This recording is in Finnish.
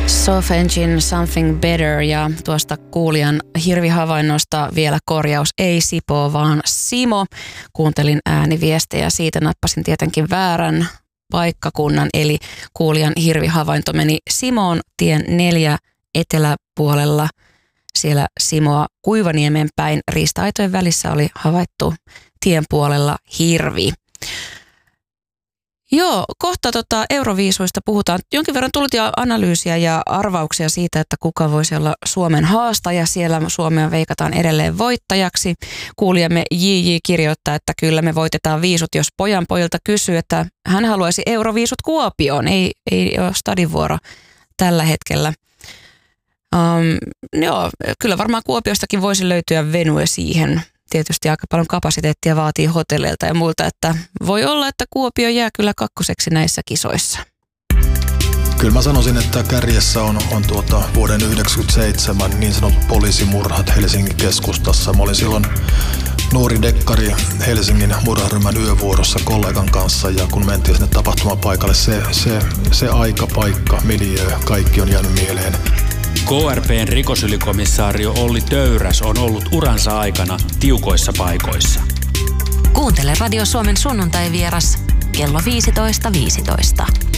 Soft Engine Something Better, ja tuosta kuulijan hirvihavainnosta vielä korjaus, ei Sipo, vaan Simo. Kuuntelin ääniviestejä, siitä nappasin tietenkin väärän paikkakunnan, eli kuulijan hirvihavainto meni Simoon tien 4 eteläpuolella. Siellä Simoa Kuivaniemen päin riista-aitojen välissä oli havaittu tien puolella hirvi. Joo, kohta euroviisuista puhutaan. Jonkin verran tullut jo analyysiä ja arvauksia siitä, että kuka voisi olla Suomen haastaja. Siellä Suomea veikataan edelleen voittajaksi. Kuulijamme JJ kirjoittaa, että kyllä me voitetaan viisut, jos pojan pojilta kysyy, että hän haluaisi euroviisut Kuopioon. Ei ole stadivuoro tällä hetkellä. Joo, kyllä varmaan Kuopiostakin voisi löytyä venue siihen. Tietysti aika paljon kapasiteettia vaatii hotelleilta ja muilta, että voi olla, että Kuopio jää kyllä kakkoseksi näissä kisoissa. Kyllä mä sanoisin, että kärjessä on vuoden 1997 niin sanotut poliisimurhat Helsingin keskustassa. Mä olin silloin nuori dekkari Helsingin murharyhmän yövuorossa kollegan kanssa, ja kun mentiin sinne tapahtumapaikalle, se aika, paikka, miljöö, kaikki on jäänyt mieleen. KRP:n rikosylikomissaario Olli Töyräs on ollut uransa aikana tiukoissa paikoissa. Kuuntele Radio Suomen sunnuntai-vieras kello 15.15.